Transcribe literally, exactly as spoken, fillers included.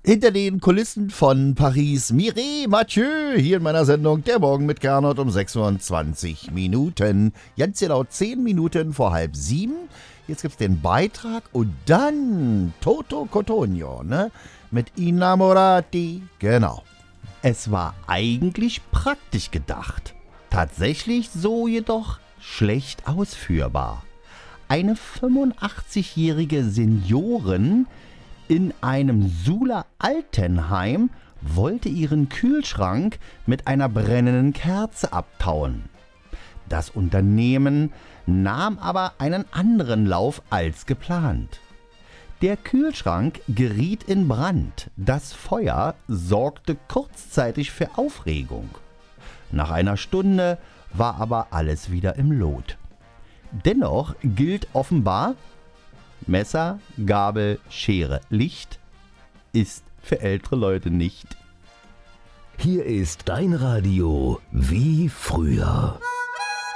Hinter den Kulissen von Paris, Mireille Mathieu, hier in meiner Sendung Der Morgen mit Gernot um sechsundzwanzig Minuten. Ganz genau zehn Minuten vor halb sieben. Jetzt gibt's den Beitrag und dann Toto Cotugno, ne? Mit Innamorati, genau. Es war eigentlich praktisch gedacht. Tatsächlich so jedoch schlecht ausführbar. Eine fünfundachtzigjährige Seniorin in einem Suler Altenheim wollte ihren Kühlschrank mit einer brennenden Kerze abtauen. Das Unternehmen nahm aber einen anderen Lauf als geplant. Der Kühlschrank geriet in Brand. Das Feuer sorgte kurzzeitig für Aufregung. Nach einer Stunde war aber alles wieder im Lot. Dennoch gilt offenbar: Messer, Gabel, Schere, Licht ist für ältere Leute nicht. Hier ist dein Radio wie früher.